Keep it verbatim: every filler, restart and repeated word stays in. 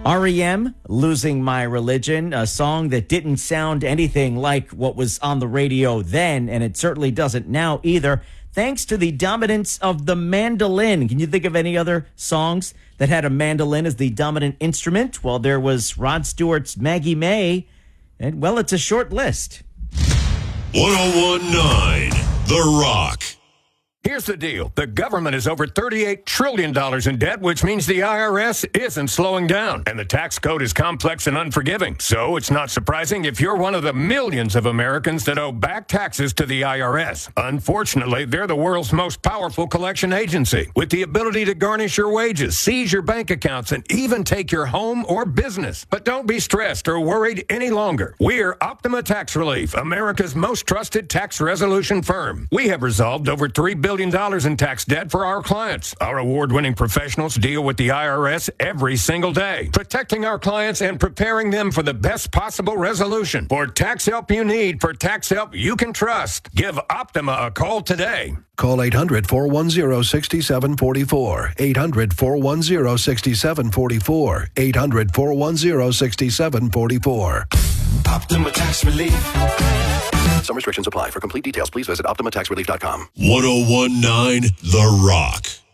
R E M, Losing My Religion, a song that didn't sound anything like what was on the radio then, and it certainly doesn't now either, thanks to the dominance of the mandolin. Can you think of any other songs that had a mandolin as the dominant instrument? Well, there was Rod Stewart's Maggie May, and, well, it's a short list. one oh one point nine The Rock. Here's the deal. The government is over thirty-eight trillion dollars in debt, which means the I R S isn't slowing down. And the tax code is complex and unforgiving. So it's not surprising if you're one of the millions of Americans that owe back taxes to the I R S. Unfortunately, they're the world's most powerful collection agency, with the ability to garnish your wages, seize your bank accounts, and even take your home or business. But don't be stressed or worried any longer. We're Optima Tax Relief, America's most trusted tax resolution firm. We have resolved over three billion dollars in tax debt for our clients. Our award-winning professionals deal with the I R S every single day, protecting our clients and preparing them for the best possible resolution. For tax help you need, for tax help you can trust, give Optima a call today. Call eight hundred, four one zero, six seven four four. eight hundred, four one zero, six seven four four. eight hundred, four one zero, six seven four four. Optima Tax Relief. Some restrictions apply. For complete details, please visit optima tax relief dot com. one oh one point nine The Rock.